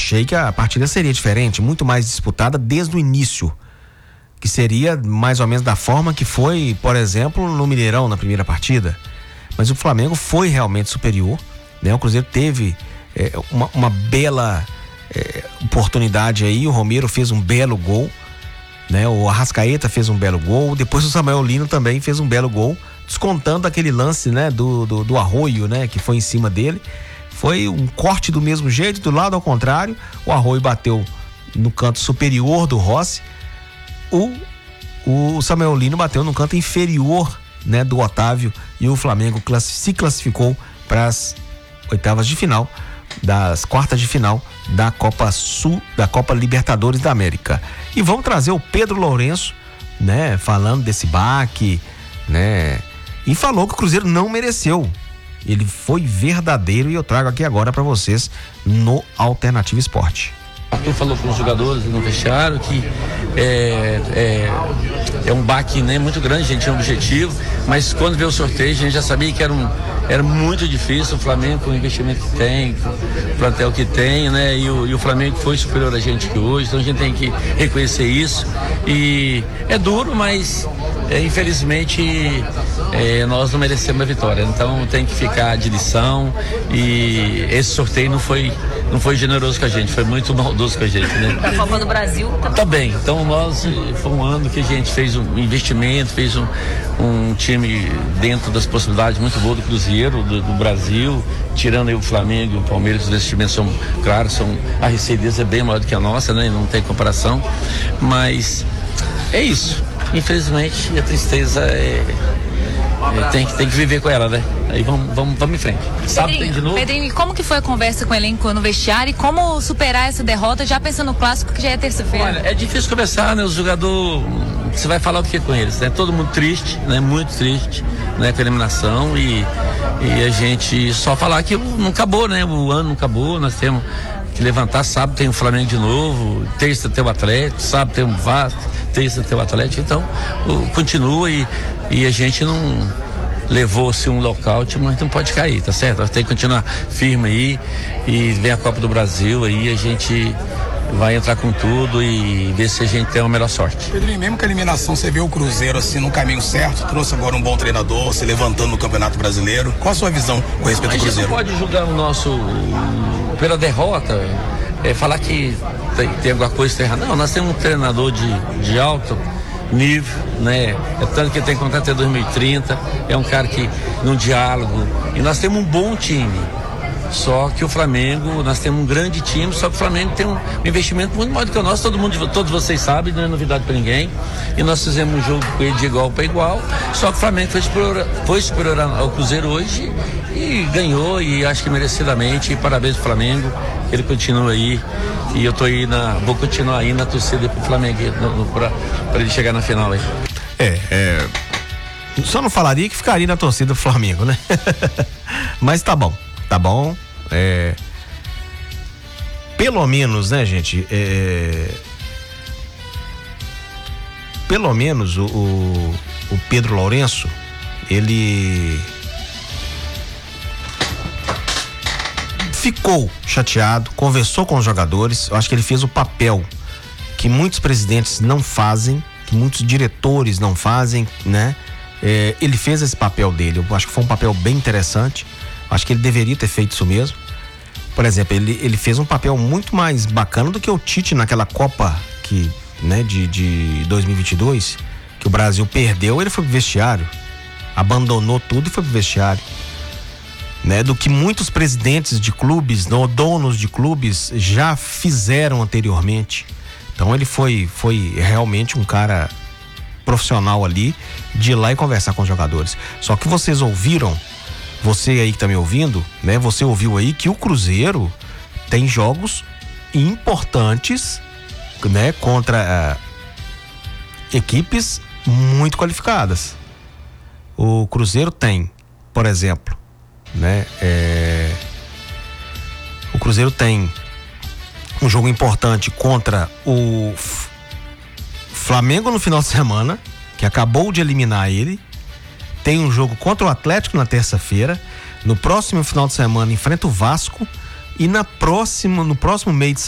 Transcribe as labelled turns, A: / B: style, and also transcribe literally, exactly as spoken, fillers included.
A: achei que a partida seria diferente, muito mais disputada desde o início, que seria mais ou menos da forma que foi, por exemplo, no Mineirão na primeira partida. Mas o Flamengo foi realmente superior, né? O Cruzeiro teve é, uma, uma bela é, oportunidade aí, o Romero fez um belo gol, né? O Arrascaeta fez um belo gol, depois o Samuel Lino também fez um belo gol, descontando aquele lance, né, do, do, do Arroio, né, que foi em cima dele. Foi um corte do mesmo jeito, do lado ao contrário, o Arroio bateu no canto superior do Rossi, o, o Samuel Lino bateu no canto inferior, né, do Otávio, e o Flamengo class, se classificou para as oitavas de final, das quartas de final da Copa Sul, da Copa Libertadores da América. E vamos trazer o Pedro Lourenço, né, falando desse baque, né, e falou que o Cruzeiro não mereceu. Ele foi verdadeiro e eu trago aqui agora para vocês no Alternativa Esporte.
B: Arthur falou com os jogadores no vestiário que é, é, é um baque, né, muito grande, a gente tinha um objetivo, mas quando veio o sorteio a gente já sabia que era, um, era muito difícil. O Flamengo com o investimento que tem, com o plantel que tem, né, e o, e o Flamengo foi superior a gente que hoje, então a gente tem que reconhecer isso. E é duro, mas é, infelizmente é, nós não merecemos a vitória, então tem que ficar de lição. E esse sorteio não foi, não foi generoso com a gente, foi muito maldoso com a gente, né?
C: Da Copa do Brasil também.
B: Tá bem, então nós, foi um ano que a gente fez um investimento, fez um, um time dentro das possibilidades muito boa do Cruzeiro, do, do Brasil, tirando aí o Flamengo e o Palmeiras, os investimentos são, claro, são, a receita deles é bem maior do que a nossa, né? Não tem comparação, mas é isso, infelizmente a tristeza é, é tem, tem que viver com ela, né? Aí vamos, vamos, vamos em frente. Sábado tem de novo.
C: Pedrinho, e como que foi a conversa com o elenco no vestiário e como superar essa derrota, já pensando no clássico que já é terça-feira?
B: Olha, é difícil conversar, né? O jogador, você vai falar o que com eles, né? Todo mundo triste, né? Muito triste, né? Com a eliminação e, e a gente só falar que não acabou, né? O ano não acabou, nós temos que levantar. Sábado tem o Flamengo de novo, terça tem o Atlético, sábado tem o Vasco, terça tem o Atlético, então o, continua e, e a gente não levou-se um lockout, mas não pode cair, tá certo? Tem que continuar firme aí e vem a Copa do Brasil aí, a gente vai entrar com tudo e ver se a gente tem a melhor sorte.
D: Pedrinho, mesmo que a eliminação, você vê o Cruzeiro assim no caminho certo, trouxe agora um bom treinador, se levantando no Campeonato Brasileiro. Qual a sua visão com respeito ao Cruzeiro?
B: A gente não pode julgar o nosso pela derrota, é, falar que tem, tem alguma coisa errada. Não, nós temos um treinador de, de alto nível, né? É tanto que ele tem contrato até dois mil e trinta, é um cara que num diálogo, e nós temos um bom time. Só que o Flamengo, nós temos um grande time, só que o Flamengo tem um investimento muito maior do que o nosso, todo mundo, todos vocês sabem, não é novidade para ninguém. E nós fizemos um jogo com ele de igual para igual, só que o Flamengo foi superior, foi superior ao Cruzeiro hoje e ganhou, e acho que merecidamente. E parabéns ao Flamengo, ele continua aí, e eu tô aí na, vou continuar aí na torcida pro Flamengo, para ele chegar na final aí.
A: É, é, só não falaria que ficaria na torcida do Flamengo, né? Mas tá bom. Tá bom, é, pelo menos, né, gente, é, pelo menos o, o, o Pedro Lourenço, ele ficou chateado, conversou com os jogadores. Eu acho que ele fez o papel que muitos presidentes não fazem, que muitos diretores não fazem, né? É, ele fez esse papel dele, eu acho que foi um papel bem interessante. Acho que ele deveria ter feito isso mesmo. Por exemplo, ele, ele fez um papel muito mais bacana do que o Tite naquela Copa que, né, de, de dois mil e vinte e dois, que o Brasil perdeu. Ele foi pro vestiário, abandonou tudo e foi pro vestiário, né? Do que muitos presidentes de clubes, não, donos de clubes já fizeram anteriormente. Então ele foi, foi realmente um cara profissional ali, de ir lá e conversar com os jogadores. Só que vocês ouviram, você aí que tá me ouvindo, né? Você ouviu aí que o Cruzeiro tem jogos importantes, né? Contra uh, equipes muito qualificadas. O Cruzeiro tem, por exemplo, né? É, o Cruzeiro tem um jogo importante contra o Flamengo no final de semana, que acabou de eliminar ele. Tem um jogo contra o Atlético na terça-feira. No próximo final de semana enfrenta o Vasco. E na próxima, no próximo meio de